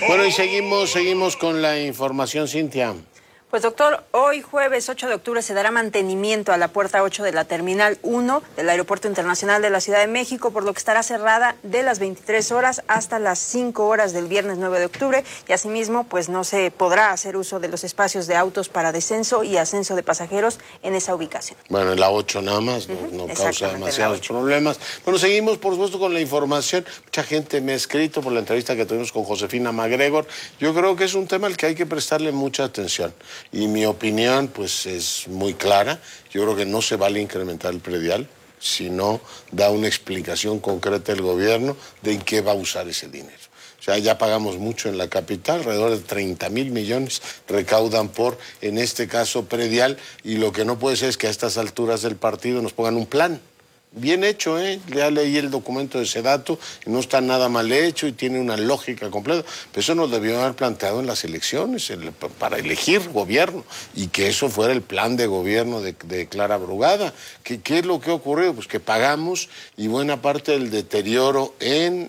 Bueno, y seguimos con la información, Cintia. Pues doctor, hoy jueves 8 de octubre se dará mantenimiento a la puerta 8 de la Terminal 1 del Aeropuerto Internacional de la Ciudad de México, por lo que estará cerrada de las 23 horas hasta las 5 horas del viernes 9 de octubre y asimismo pues no se podrá hacer uso de los espacios de autos para descenso y ascenso de pasajeros en esa ubicación. Bueno, en la 8 nada más, no causa demasiados problemas. Bueno, seguimos por supuesto con la información. Mucha gente me ha escrito por la entrevista que tuvimos con Josefina MacGregor. Yo creo que es un tema al que hay que prestarle mucha atención. Y mi opinión, pues, es muy clara. Yo creo que no se vale incrementar el predial si no da una explicación concreta el gobierno de en qué va a usar ese dinero. O sea, ya pagamos mucho en la capital, alrededor de 30,000 millones recaudan por, en este caso, predial, y lo que no puede ser es que a estas alturas del partido nos pongan un plan. Bien hecho, ya leí el documento de Sedato, y no está nada mal hecho y tiene una lógica completa, pero eso nos debió haber planteado en las elecciones para elegir gobierno y que eso fuera el plan de gobierno de Clara Brugada. ¿Qué es lo que ha ocurrido? Pues que pagamos y buena parte del deterioro en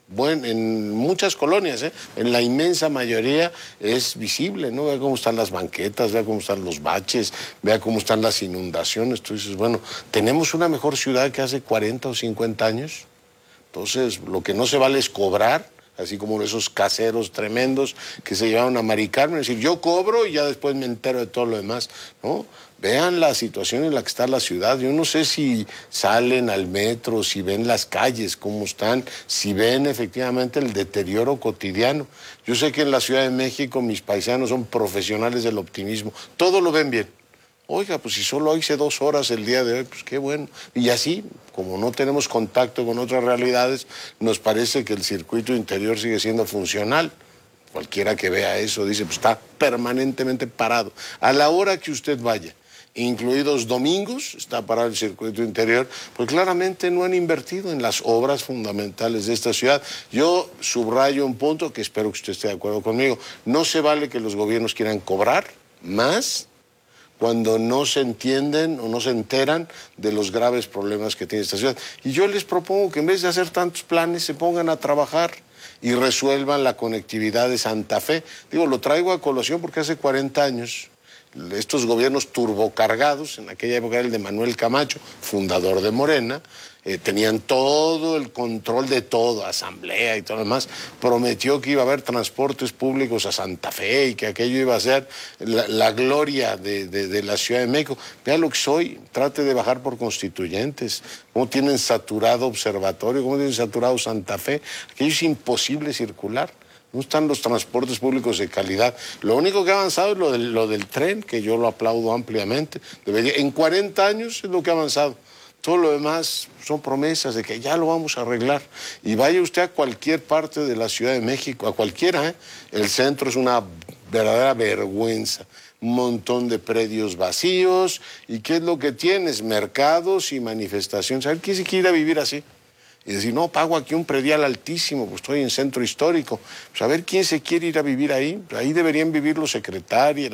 muchas colonias, en la inmensa mayoría es visible, ¿no? Vea cómo están las banquetas, vea cómo están los baches, vea cómo están las inundaciones. Tú dices, bueno, tenemos una mejor ciudad que hace 40 o 50 años. Entonces, lo que no se vale es cobrar, así como esos caseros tremendos que se llevaron a Mari Carmen, es decir, yo cobro y ya después me entero de todo lo demás, ¿no? Vean la situación en la que está la ciudad. Yo no sé si salen al metro, si ven las calles, cómo están, si ven efectivamente el deterioro cotidiano. Yo sé que en la Ciudad de México mis paisanos son profesionales del optimismo. Todo lo ven bien. Oiga, pues si solo hice 2 horas el día de hoy, pues qué bueno. Y así, como no tenemos contacto con otras realidades, nos parece que el circuito interior sigue siendo funcional. Cualquiera que vea eso dice, pues está permanentemente parado. A la hora que usted vaya, incluidos domingos, está parado el circuito interior, pues claramente no han invertido en las obras fundamentales de esta ciudad. Yo subrayo un punto que espero que usted esté de acuerdo conmigo. No se vale que los gobiernos quieran cobrar más cuando no se entienden o no se enteran de los graves problemas que tiene esta ciudad. Y yo les propongo que en vez de hacer tantos planes, se pongan a trabajar y resuelvan la conectividad de Santa Fe. Digo, lo traigo a colación porque hace 40 años estos gobiernos turbocargados, en aquella época era el de Manuel Camacho, fundador de Morena, tenían todo el control de todo, asamblea y todo lo demás, prometió que iba a haber transportes públicos a Santa Fe y que aquello iba a ser la gloria de la Ciudad de México. Vea lo que soy, trate de bajar por Constituyentes, cómo tienen saturado Observatorio, cómo tienen saturado Santa Fe, aquello es imposible circular. No están los transportes públicos de calidad. Lo único que ha avanzado es lo del tren, que yo lo aplaudo ampliamente. En 40 años es lo que ha avanzado. Todo lo demás son promesas de que ya lo vamos a arreglar. Y vaya usted a cualquier parte de la Ciudad de México, a cualquiera, el centro es una verdadera vergüenza. Un montón de predios vacíos. ¿Y qué es lo que tienes? Mercados y manifestaciones. ¿Sabe quién se quiere ir a vivir así? Y decir, no, pago aquí un predial altísimo, pues estoy en centro histórico. Pues a ver quién se quiere ir a vivir ahí. Ahí deberían vivir los secretarios,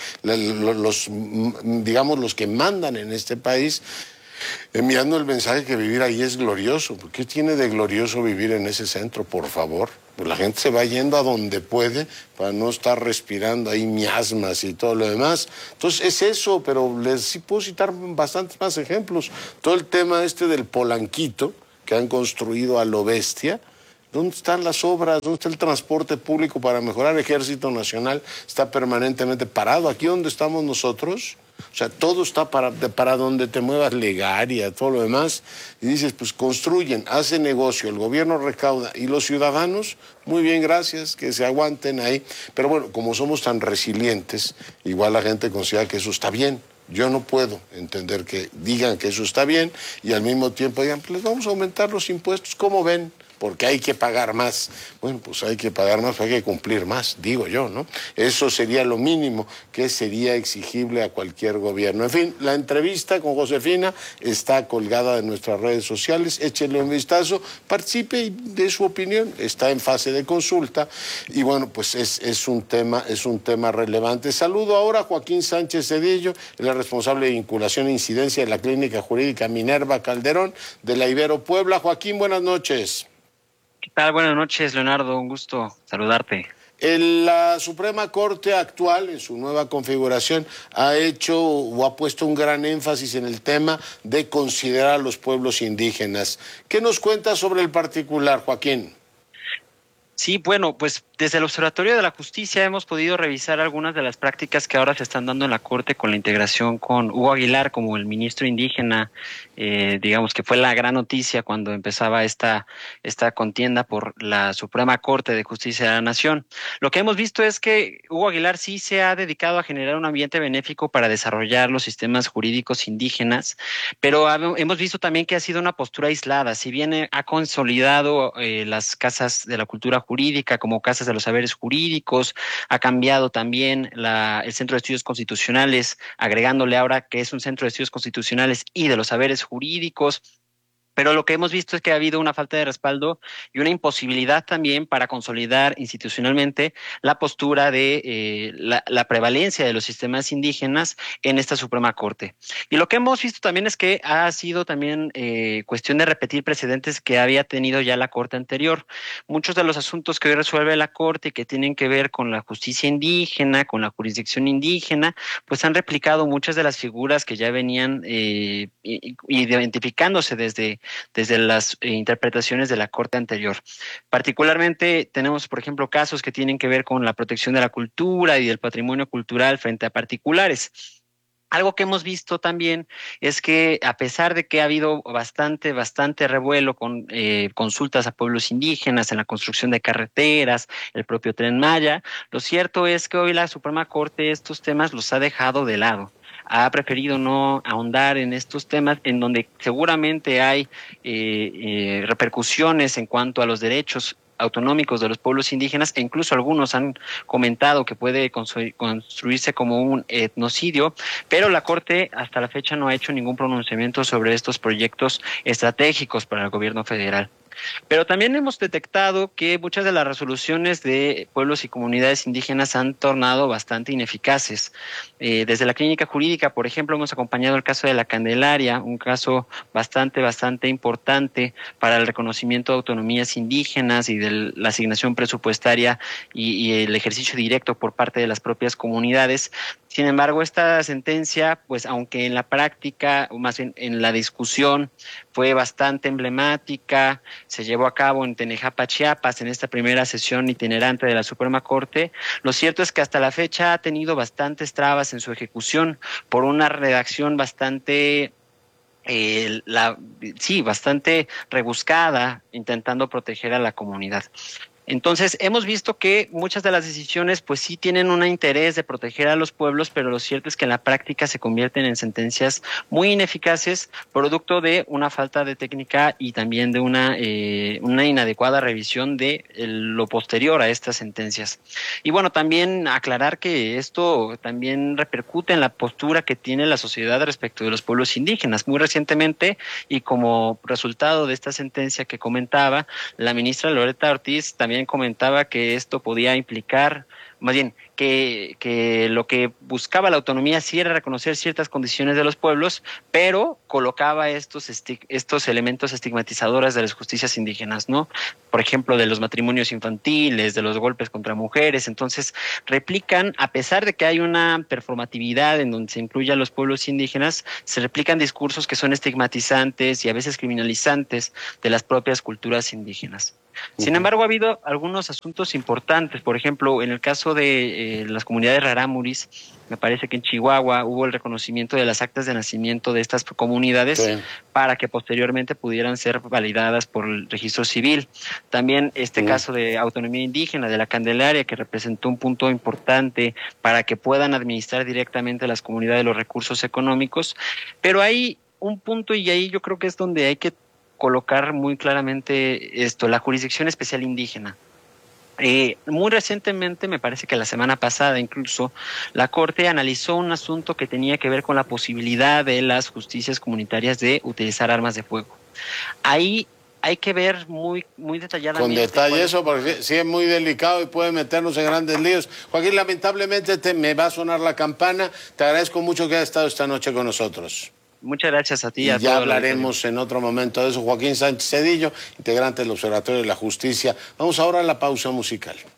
digamos, los que mandan en este país, enviando el mensaje que vivir ahí es glorioso. ¿Qué tiene de glorioso vivir en ese centro, por favor? Pues la gente se va yendo a donde puede para no estar respirando ahí miasmas y todo lo demás. Entonces es eso, pero sí puedo citar bastantes más ejemplos. Todo el tema del Polanquito, que han construido a lo bestia. ¿Dónde están las obras? ¿Dónde está el transporte público para mejorar? El Ejército Nacional está permanentemente parado. Aquí donde estamos nosotros, o sea, todo está para donde te muevas, Legaria, todo lo demás. Y dices, pues construyen, hacen negocio, el gobierno recauda y los ciudadanos, muy bien, gracias, que se aguanten ahí. Pero bueno, como somos tan resilientes, igual la gente considera que eso está bien. Yo no puedo entender que digan que eso está bien y al mismo tiempo digan, pues les vamos a aumentar los impuestos, ¿cómo ven? Porque hay que pagar más. Bueno, pues hay que pagar más, hay que cumplir más, digo yo, ¿no? Eso sería lo mínimo que sería exigible a cualquier gobierno. En fin, la entrevista con Josefina está colgada en nuestras redes sociales, échenle un vistazo, participe y dé su opinión, está en fase de consulta y bueno, pues es un tema relevante. Saludo ahora a Joaquín Sánchez Cedillo, el responsable de vinculación e incidencia de la Clínica Jurídica Minerva Calderón de la Ibero Puebla. Joaquín, buenas noches. ¿Qué tal? Buenas noches, Leonardo. Un gusto saludarte. La Suprema Corte actual, en su nueva configuración, ha hecho o ha puesto un gran énfasis en el tema de considerar a los pueblos indígenas. ¿Qué nos cuenta sobre el particular, Joaquín? Sí, bueno, pues desde el Observatorio de la Justicia hemos podido revisar algunas de las prácticas que ahora se están dando en la Corte con la integración con Hugo Aguilar como el ministro indígena, digamos que fue la gran noticia cuando empezaba esta contienda por la Suprema Corte de Justicia de la Nación. Lo que hemos visto es que Hugo Aguilar sí se ha dedicado a generar un ambiente benéfico para desarrollar los sistemas jurídicos indígenas, pero hemos visto también que ha sido una postura aislada. Si bien ha consolidado las casas de la cultura jurídica como casas de los saberes jurídicos, ha cambiado también el Centro de Estudios Constitucionales, agregándole ahora que es un Centro de Estudios Constitucionales y de los saberes jurídicos. Pero lo que hemos visto es que ha habido una falta de respaldo y una imposibilidad también para consolidar institucionalmente la postura de la prevalencia de los sistemas indígenas en esta Suprema Corte. Y lo que hemos visto también es que ha sido también cuestión de repetir precedentes que había tenido ya la Corte anterior. Muchos de los asuntos que hoy resuelve la Corte y que tienen que ver con la justicia indígena, con la jurisdicción indígena, pues han replicado muchas de las figuras que ya venían identificándose desde las interpretaciones de la Corte anterior. Particularmente tenemos, por ejemplo, casos que tienen que ver con la protección de la cultura y del patrimonio cultural frente a particulares. Algo que hemos visto también es que a pesar de que ha habido bastante revuelo con consultas a pueblos indígenas en la construcción de carreteras, el propio Tren Maya, lo cierto es que hoy la Suprema Corte estos temas los ha dejado de lado. Ha preferido no ahondar en estos temas en donde seguramente hay repercusiones en cuanto a los derechos autonómicos de los pueblos indígenas, e incluso algunos han comentado que puede construirse como un etnocidio, pero la Corte hasta la fecha no ha hecho ningún pronunciamiento sobre estos proyectos estratégicos para el gobierno federal. Pero también hemos detectado que muchas de las resoluciones de pueblos y comunidades indígenas han tornado bastante ineficaces. Desde la clínica jurídica, por ejemplo, hemos acompañado el caso de la Candelaria, un caso bastante importante para el reconocimiento de autonomías indígenas y de la asignación presupuestaria y el ejercicio directo por parte de las propias comunidades. Sin embargo, esta sentencia, pues aunque en la práctica, o más bien en la discusión, fue bastante emblemática, se llevó a cabo en Tenejapa, Chiapas, en esta primera sesión itinerante de la Suprema Corte, lo cierto es que hasta la fecha ha tenido bastantes trabas en su ejecución por una redacción bastante bastante rebuscada, intentando proteger a la comunidad. Entonces, hemos visto que muchas de las decisiones pues sí tienen un interés de proteger a los pueblos, pero lo cierto es que en la práctica se convierten en sentencias muy ineficaces, producto de una falta de técnica y también de una inadecuada revisión de lo posterior a estas sentencias. Y bueno, también aclarar que esto también repercute en la postura que tiene la sociedad respecto de los pueblos indígenas. Muy recientemente, y como resultado de esta sentencia que comentaba, la ministra Loretta Ortiz también comentaba que esto podía implicar, más bien, que lo que buscaba la autonomía sí era reconocer ciertas condiciones de los pueblos, pero colocaba estos elementos estigmatizadores de las justicias indígenas, ¿no? Por ejemplo, de los matrimonios infantiles, de los golpes contra mujeres. Entonces, replican, a pesar de que hay una performatividad en donde se incluye a los pueblos indígenas, se replican discursos que son estigmatizantes y a veces criminalizantes de las propias culturas indígenas. Sin embargo, ha habido algunos asuntos importantes. Por ejemplo, en el caso de las comunidades rarámuris, me parece que en Chihuahua hubo el reconocimiento de las actas de nacimiento de estas comunidades para que posteriormente pudieran ser validadas por el registro civil. También caso de autonomía indígena de la Candelaria, que representó un punto importante para que puedan administrar directamente las comunidades los recursos económicos. Pero hay un punto, y ahí yo creo que es donde hay que colocar muy claramente la jurisdicción especial indígena. Muy recientemente, me parece que la semana pasada incluso, la Corte analizó un asunto que tenía que ver con la posibilidad de las justicias comunitarias de utilizar armas de fuego. Ahí hay que ver muy detalladamente. Con detalle eso, porque sí es muy delicado y puede meternos en grandes líos. Joaquín, lamentablemente me va a sonar la campana. Te agradezco mucho que hayas estado esta noche con nosotros. Muchas gracias a ti. Y ya hablaremos en otro momento de eso. Joaquín Sánchez Cedillo, integrante del Observatorio de la Justicia. Vamos ahora a la pausa musical.